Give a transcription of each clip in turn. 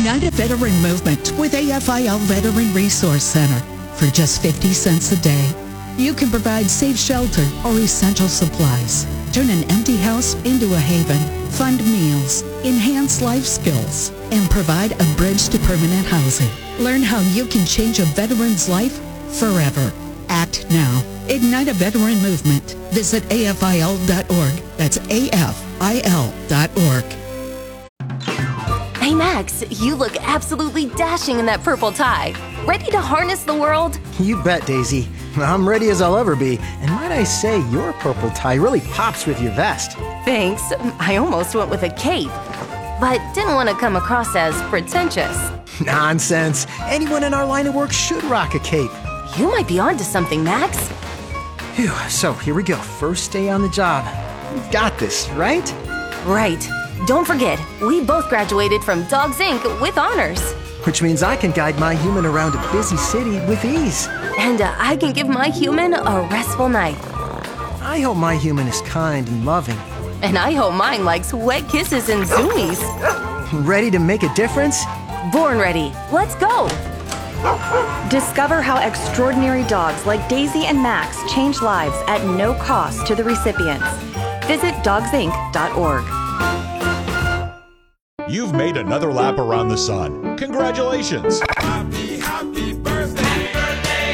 Ignite a veteran movement with AFIL Veteran Resource Center. For just 50 cents a day, you can provide safe shelter or essential supplies, turn an empty house into a haven, fund meals, enhance life skills, and provide a bridge to permanent housing. Learn how you can change a veteran's life forever. Act now. Ignite a veteran movement. Visit AFIL.org. That's AFIL.org. Hey Max, you look absolutely dashing in that purple tie. Ready to harness the world? You bet, Daisy. I'm ready as I'll ever be. And might I say, your purple tie really pops with your vest. Thanks. I almost went with a cape, but didn't want to come across as pretentious. Nonsense. Anyone in our line of work should rock a cape. You might be onto something, Max. Phew, so here we go. First day on the job. We've got this, right? Right. Don't forget, we both graduated from Dogs Inc. with honors. Which means I can guide my human around a busy city with ease. And I can give my human a restful night. I hope my human is kind and loving. And I hope mine likes wet kisses and zoomies. Ready to make a difference? Born ready. Let's go. Discover how extraordinary dogs like Daisy and Max change lives at no cost to the recipients. Visit dogsinc.org. You've made another lap around the sun. Congratulations! Happy birthday!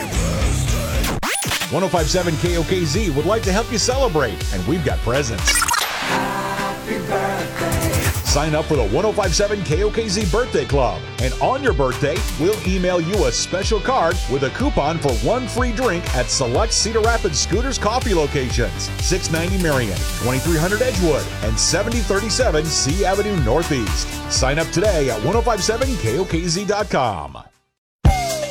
1057 KOKZ would like to help you celebrate, and we've got presents. Happy birthday! Sign up for the 1057 KOKZ Birthday Club, and on your birthday, we'll email you a special card with a coupon for one free drink at select Cedar Rapids Scooters coffee locations: 690 Marion, 2300 Edgewood, and 7037 C Avenue Northeast. Sign up today at 1057KOKZ.com.